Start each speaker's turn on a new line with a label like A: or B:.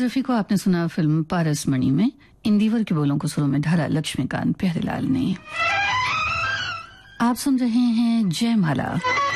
A: रफी को आपने सुना फिल्म पारसमणि में। इंदिवर के बोलों को सुरों में ढाला लक्ष्मीकांत प्यारेलाल ने। आप सुन रहे हैं जयमाला।